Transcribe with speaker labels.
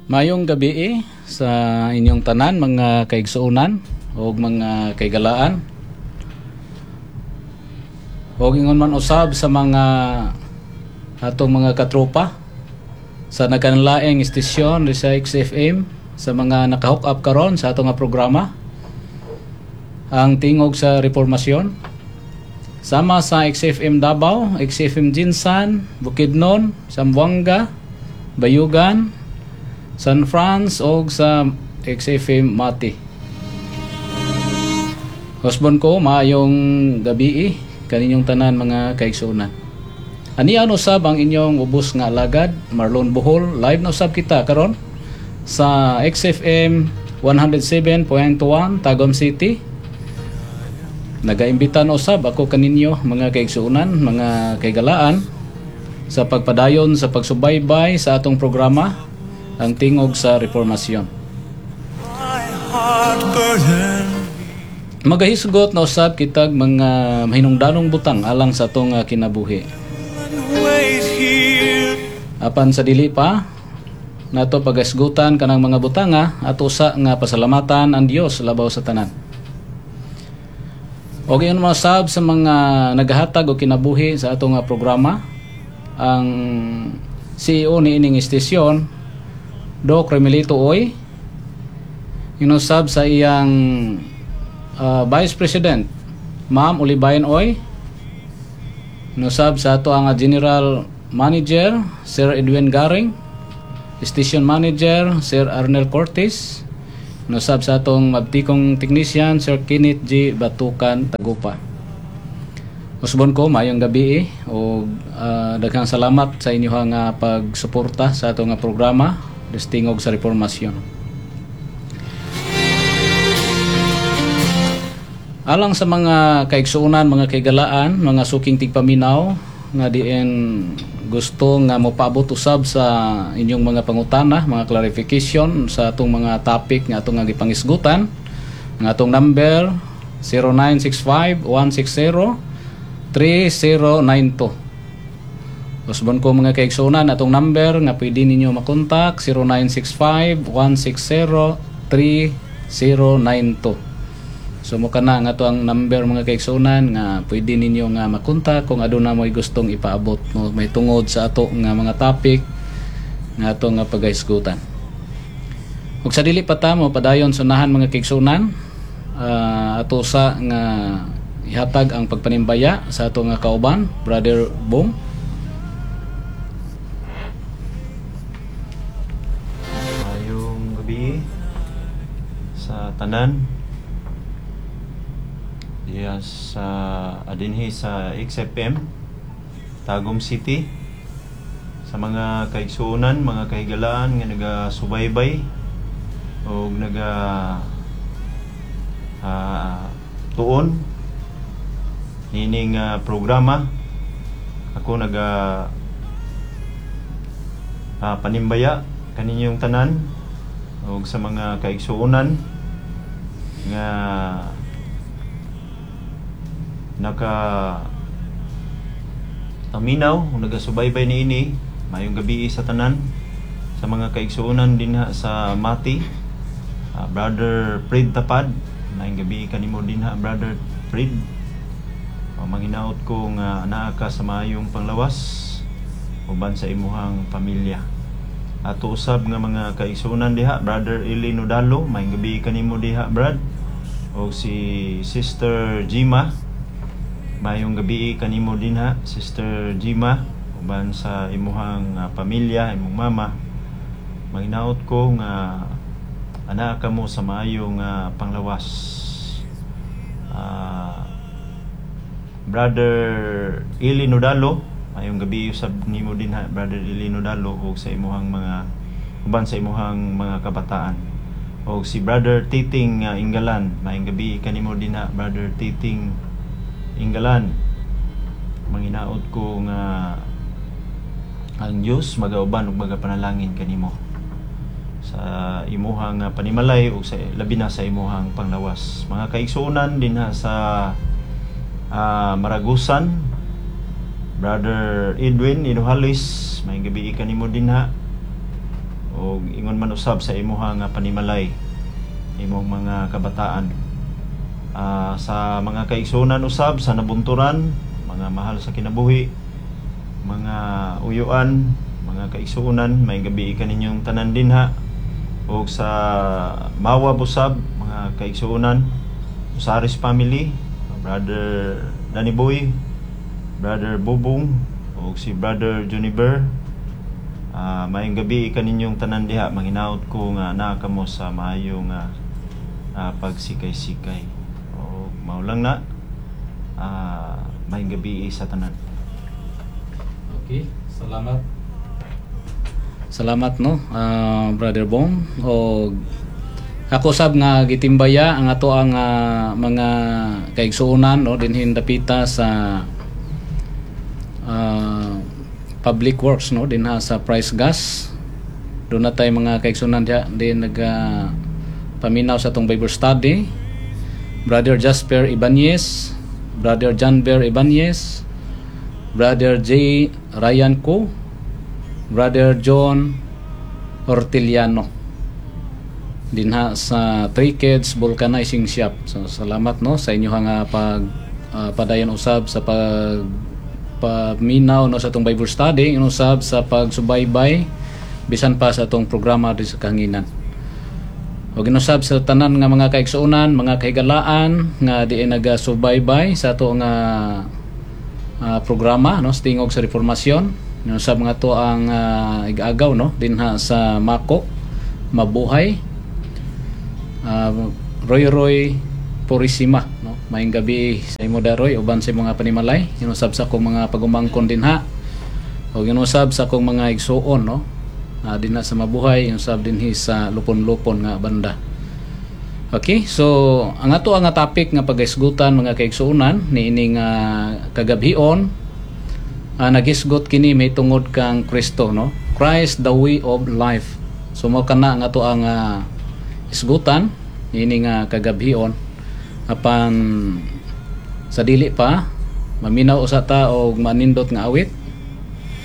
Speaker 1: Mayong gabi sa inyong tanan mga kaigsuunan o mga kaigalaan. O ingon man usab sa mga atong mga katropa sa nagkanlaing istasyon sa XFM sa mga naka-hook up karon sa atong nga programa ang tingog sa reformasyon sama sa XFM Davao, XFM Jinsan, Bukidnon, Zamboanga, Bayugan, San Franz o sa XFM Mati. Husband ko, maayong gabi kaninyong tanan mga kaigsuunan. Anian usab ang inyong ubos nga alagad, Marlon Bohol. Live na usab kita karon sa XFM 107.1 Tagum City. Nagaimbitan usab ako kaninyo mga kaigsuunan, mga kaigalaan sa pagpadayon sa pagsubaybay sa atong programa ang tingog sa reformasyon. Magahisgot na usab kitag mga mahinungdanong butang alang sa atong kinabuhi. Apan sa dili pa nato pagasgutan kanang mga butanga at usa nga pasalamatan ang Dios labaw sa tanan. Og iyon masab sa mga nagahatag og kinabuhi sa atong programa ang CEO ni ining istasyon Doc Remelito Oy, inusab sa iyang Vice President Ma'am Olibayan Oy, inusab sa ato ang General Manager Sir Edwin Garing, Station Manager Sir Arnel Cortez, inusab sa atong mabtikong technician Sir Kenneth G. Batukan Tagupa. Usbon ko mayong gabi o daghang salamat sa inyo nga pagsuporta sa atong nga programa Tingog sa Reformasyon. Alang sa mga kaigsuunan, mga kaigalaan, mga suking tigpaminaw nga diin gusto nga mopaabot usab sa inyong mga pangutana, mga clarification sa atong mga topic nga atong nga gipangisgutan, nga atong number 0965-160-3092. Usbon ko mga kaigsuunan atong number nga pwede ninyo makontak 0965-160-3092. So mo kana nga to ang number mga kaigsuunan nga pwede ninyo nga makontak kung aduna mo'y gustong ipaabot mo may tungod sa ato nga mga topic nga ato nga pagahisgutan. Ug sa dili pa ta mo padayon sunahan mga kaigsuunan ato sa nga ihatag ang pagpanimbaya sa ato nga kauban Brother Bong.
Speaker 2: Sa tanan diya sa adinhi sa XFM Tagum City, sa mga kaigsuunan, mga kahigalaan nga nagasubaybay o naga tuon nining programa. Ako naga panimbaya kaninyong tanan o sa mga kaigsuunan nga naka taminaw o nagasubaybay niini. Mayong gabi sa tanan sa mga kaigsuunan dinha sa Mati, Brother Fred Tapad. Mayong gabi kanimo dinha Brother Fred. Manginaot ko nga naa ka sa mayong panglawas uban sa imuhang pamilya. Ato usab nga mga kaigsuunan diha Brother Eli Nodalo, mayong gabi kanimo diha Brad. O si Sister Jima, mayong gabi kanimo dinha Sister Jima uban sa imuhang pamilya, imong mama. Manginaot ko nga ana ka mo sa mayong panglawas. Brother Eli Nodalo, mayong gabi usab nimo dinha Brother Eli Nodalo o sa imuhang mga uban sa imuhang mga kabataan. O si Brother Titing Inggalan, mayong gabi kanimo dinha Brother Titing Inggalan. Manginaot ko nga ang Dios magauban ug magapanalangin kanimo sa imuhang panimalay ug sa labi na sa imuhang panglawas. Mga kaigsuunan dinha sa Maragusan, Brother Edwin Inuhalis, may gabi kanimo dinha. o ingon man usab sa imuha nga panimalay imong mga kabataan. Sa mga kaigsunan usab sa nabunturan, mga mahal sa kinabuhi, mga uyuan, mga kaigsunan, may gabi kaninyong tanan dinha. O sa Mawa busab, mga kaigsunan, Usaris family, Brother Danny Boy, Brother Bubong, o si Brother Juniper. Mayong gabi kaninyong tanan diha. Manginaot ko nga naa kamo sa maayo nga pagsikay-sikay. O maulang na, mayong gabi sa tanan.
Speaker 1: Okay, salamat. Salamat no, Brother Bong. O ako sab nga gitimbaya ang ato ang mga kaigsuonan no dinhin dapita sa public works no dinha sa Price Gas. Doon na tayo mga kaigsuonan din paminaw sa atong Bible study. Brother Jasper Ibanez, Brother John Bear Ibanez, Brother J. Ryan Ko, Brother John Orteliano dinha sa Three Kids Vulcanizing Shop. So salamat no sa inyo nga padayon usab sa paminaw no sa atong Bible study, usab sa pagsubaybay bisan pa sa atong programa di sa kahanginan. O ginusab sa tanan nga mga kaigsuonan, mga kahigalaan nga di nagasubaybay sa ato nga programa no sa tingog sa reformasyon. Ginusab nga to ang igagaw no dinha sa Mako Mabuhay, Roy Purisima no. Maayong gabi sa imo daroy uban sa mga panimalay. Ginusab sa akong mga pagumangkon dinha. O ginusab sa akong mga igsuon no. Dinha sa Mabuhay, ginusab dinhi sa Lupon-Lupon nga banda. Okay, so ang ato ang topic nga pagaisgutan mga kaigsuonan niining kagabhion, nagisgot kini may tungod kang Kristo no. Christ the way of life. So mo kana nga ato ang isgutan niining kagabhion apan sa dili pa maminaw usa ta og manindot nga awit